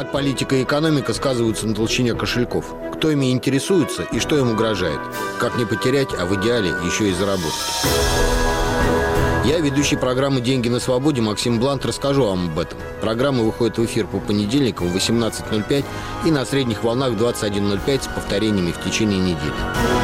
Как политика и экономика сказываются на толщине кошельков? Кто ими интересуется и что им угрожает? Как не потерять, а в идеале еще и заработать? Я, ведущий программы «Деньги на свободе» Максим Блант, расскажу вам об этом. Программа выходит в эфир по понедельникам в 18:05 и на средних волнах в 21:05 с повторениями в течение недели.